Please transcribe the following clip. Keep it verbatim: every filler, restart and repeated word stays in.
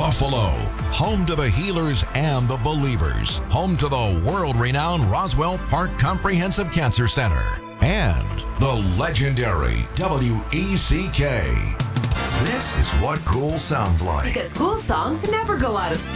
Buffalo, home to the healers and the believers, home to the world-renowned Roswell Park Comprehensive Cancer Center, and the legendary W E C K. This is what cool sounds like. Because cool songs never go out of style.